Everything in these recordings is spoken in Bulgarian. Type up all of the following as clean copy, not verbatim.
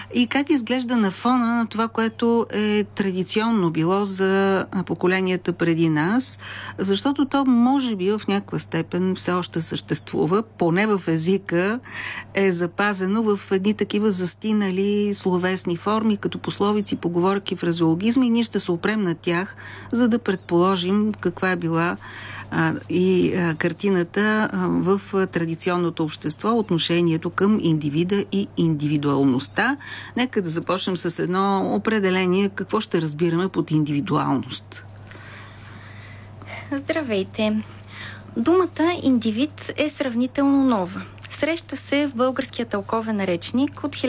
и как изглежда на фона на това, което е традиционно било за поколенията преди нас, защото то може би в някаква степен все още съществува, поне в езика е запазено в едни такива застинали словесни форми, като пословици, поговорки, фразеологизми, и ние ще се опрем на тях, за да предположим каква е била картината в традиционното общество, отношението към индивида и индивидуалността. Нека да започнем с едно определение. Какво ще разбираме под индивидуалност? Здравейте! Думата индивид е сравнително нова. Среща се в българския тълковен речник от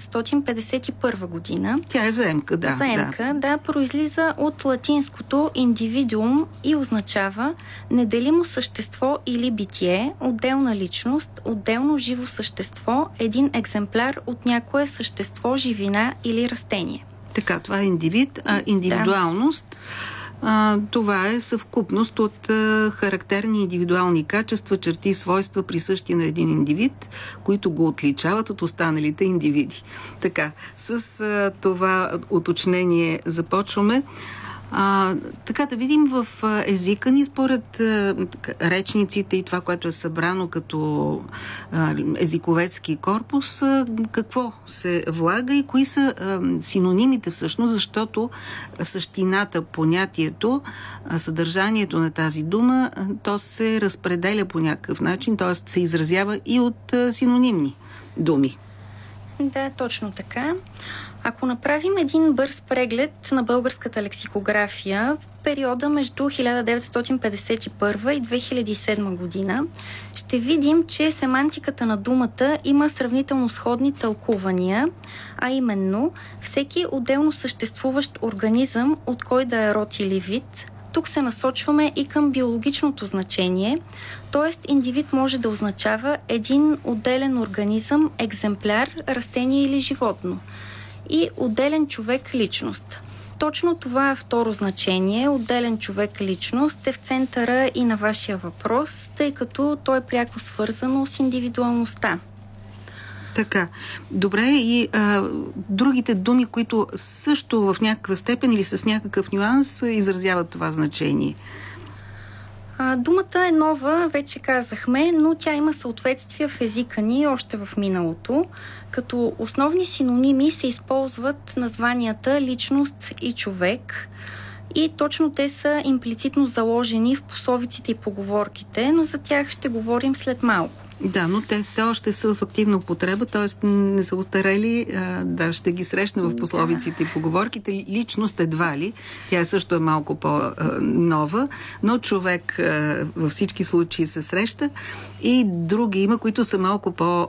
1951 година. Тя е заемка, да. Заемка, да, произлиза от латинското индивидуум и означава неделимо същество или битие, отделна личност, отделно живо същество, един екземпляр от някое същество, живина или растение. Така, това е индивид, а индивидуалност... това е съвкупност от характерни индивидуални качества, черти, свойства, присъщи на един индивид, които го отличават от останалите индивиди. Така, с това уточнение започваме. Така да видим в езика ни, според речниците и това, което е събрано като езиковецки корпус, какво се влага и кои са синонимите всъщност, защото същината, понятието, съдържанието на тази дума, то се разпределя по някакъв начин, т.е. се изразява и от синонимни думи. Да, точно така. Ако направим един бърз преглед на българската лексикография в периода между 1951 и 2007 година, ще видим, че семантиката на думата има сравнително сходни тълкувания, а именно всеки отделно съществуващ организъм, от кой да е род или вид. Тук се насочваме и към биологичното значение, т.е. индивид може да означава един отделен организъм, екземпляр, растение или животно. И отделен човек личност. Точно това второ значение, отделен човек личност, е в центъра и на вашия въпрос, тъй като то е пряко свързано с индивидуалността. Така. Добре, и другите думи, които също в някаква степен или с някакъв нюанс изразяват това значение? Думата е нова, вече казахме, но тя има съответствия в езика ни още в миналото. Като основни синоними се използват названията личност и човек. И точно те са имплицитно заложени в пословиците и поговорките, но за тях ще говорим след малко. Да, но те все още са в активна употреба, т.е. не са устарели. Да, ще ги срещна в пословиците и поговорките. Личност едва ли. Тя също е малко по-нова, но човек във всички случаи се среща. И други има, които са малко